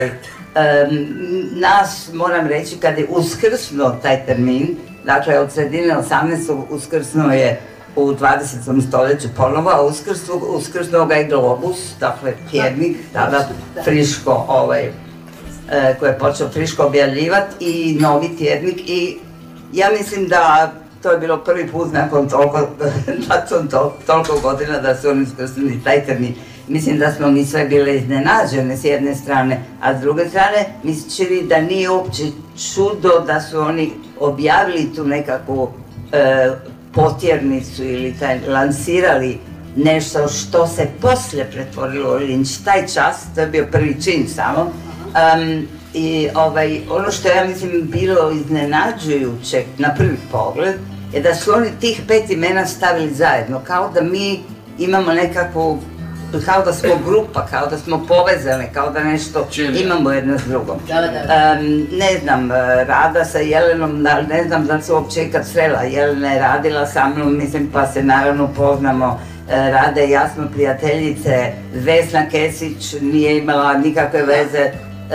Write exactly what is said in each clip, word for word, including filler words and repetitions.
Nas, moram reći, kad je uskrsnuo taj termin, dakle od sredine osamnaestog uskrsnuo je u dvadesetom stoljeću ponovo, a uskrsnuo ga je Globus, dakle tjednik, tada friško, ovaj, koji je počeo friško objavljivati, i novi tjednik, i ja mislim da to je bilo prvi put nakon toliko, nakon toliko godina da su oni uskrsnuli taj termin. Mislim da smo mi sve bile iznenađene s jedne strane, a s druge strane mi se čini da nije uopće čudo da su oni objavili tu nekakvu e, potjernicu ili taj, lansirali nešto što se poslije pretvorilo u linč. Taj čas, to je bio prvi čin samo, um, i ovaj, ono što ja mislim bilo iznenađujuće na prvi pogled je da su oni tih pet imena stavili zajedno, kao da mi imamo nekakvu, kao da smo grupa, kao da smo povezane, kao da nešto imamo jedno s drugom. Um, ne znam, Rada sa Jelenom, ne znam da se uopće ikad srela. Jelena je radila sa mnom, mislim, pa se naravno poznamo. Rada i ja smo prijateljice. Vesna Kesić nije imala nikakve veze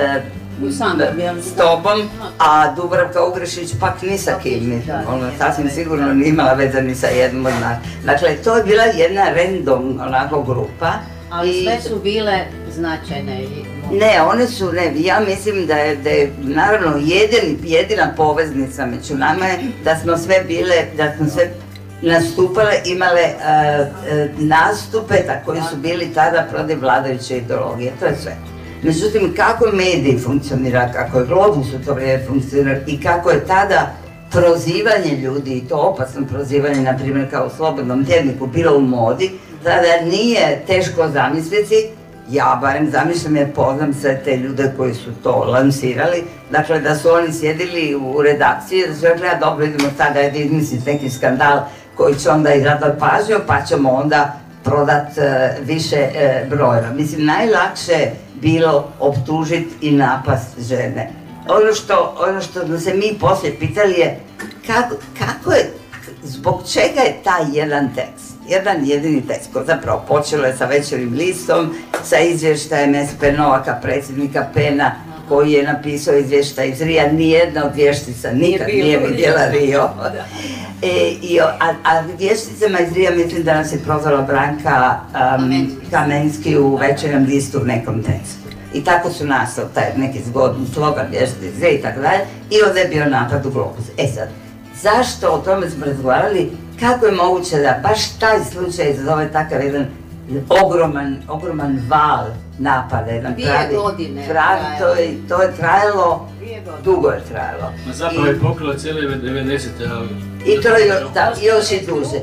s tobom, a Dubravka Ugrešić pak ni sa kim. Ona sasvim sigurno nije imala veze ni sa jednom od nas. Dakle, to je bila jedna random onako grupa. Ali sve su bile značajne. Ne, one su, ne, ja mislim da je, da je naravno jedin, jedina poveznica među nama je da smo sve bile, da smo sve nastupale, imale uh, uh, nastupe koji su bili tada protiv vladajuće ideologije, to je sve. Međutim, kako mediji funkcionira, kako je Globus u to vrijeme funkcionira i kako je tada prozivanje ljudi, i to opasno prozivanje, na primjer kao u Slobodnom tjedniku, bilo u modi, tada nije teško zamisliti, ja barem zamišljam jer poznam sve te ljude koji su to lansirali, dakle da su oni sjedili u redakciji, da su rekli, ja dobro, idemo sada da izmisliti neki skandal koji će onda izraditi pažnju, pa ćemo onda prodat uh, više uh, brojeva. Mislim, najlakše je bilo optužiti i napast žene. Ono što, ono što smo se mi poslije pitali je kako, kako je, zbog čega je taj jedan tekst, jedan jedini tekst koji zapravo počelo je sa Večernjim listom, sa izvještajem S P Novaka, predsjednika Pena, koji je napisao izvještaj iz Rija, nijedna od vještica nikad nije vidjela Rio. E, i, a, a vješticama iz Rija mislim da nas je prozvala Branka um, Kamenski u Večernjem listu u nekom tekstu. I tako su nastao taj neki zgodni slogan vještice iz Rija i tako dalje, i onda je bio napad u Globus. E sad, zašto o tome smo razgovarali, kako je moguće da baš taj slučaj izazove takav jedan ogroman, ogroman val napada, jedan pravi, godine, pravi, to je, to je trajalo, dugo je trajalo. Ma zapravo je pokrila cijele devedesete, ali... I to je da, još i duže.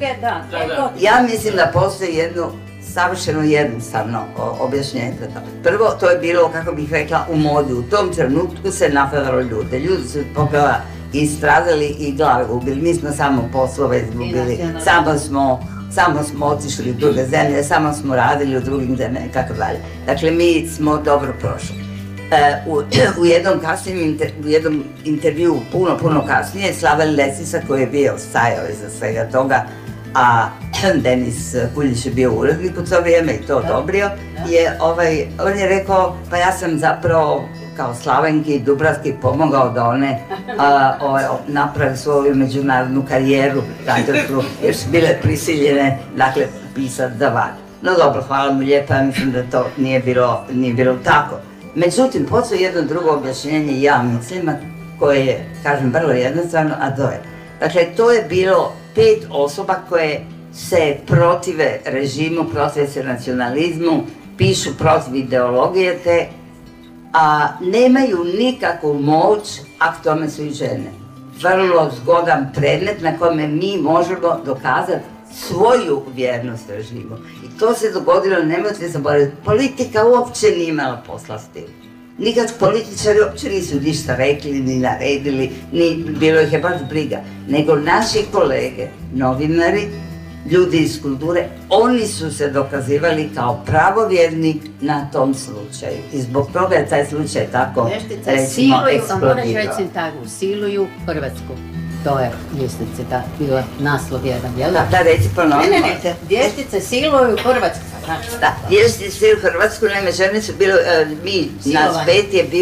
Ja mislim da postoji jedno savršeno jednostavno objašnjenje. Prvo, to je bilo, kako bih rekla, u modi. U tom trenutku se napadalo ljude. Ljudi su pokrila i stradali i glave gubili. Mi smo samo poslove izgubili, samo smo, samo smo otišli u druge zemlje, samo smo radili u drugim zemljama i tako dalje. Dakle, mi smo dobro prošli. Uh, u, u jednom kasnijem inter, u jednom intervju, puno, puno kasnije, Slaven Lesisa, koji je bio stajao iza svega toga, a Denis Kuljić je bio urednik u to vrijeme i to odobrio, je, ovaj, on je rekao, pa ja sam zapravo kao Slavenki i Dubravki pomogao da one a, ovaj, naprave svoju međunarodnu karijeru, dakle su jer su bile prisiljene, dakle, pisati za van. No dobro, hvala mu lijepa, ja mislim da to nije bilo, nije bilo tako. Međutim, postoji jedno drugo objašnjenje, ja mislim, koje je, kažem, vrlo jednostavno, a to je. Dakle, to je bilo pet osoba koje se protive režimu, protive se nacionalizmu, pišu protiv ideologije te, a nemaju nikakvu moć, a k tome su i žene. Vrlo zgodan predmet na kome mi možemo dokazati svoju vjernost režimu. I to se dogodilo, nemojte zaboraviti, politika uopće nije imala posla s tim. Nikad političari uopće nisu ništa rekli, ni naredili, ni bilo ih je baš briga. Nego naši kolege, novinari, ljudi iz kulture, oni su se dokazivali kao pravovjerni na tom slučaju. I zbog toga je taj slučaj tako, recimo, eksplodirao. Moraš recimo tako, siluju Hrvatsku. To je vještice, da, bilo naslov jedan, jel? Da, da, reci ponovno. Ne, ne, ne, vještice siluju Hrvatsku. Znači, Da, jer ste svi u Hrvatsku, naime žene su bilo, mi, nas pet je bilo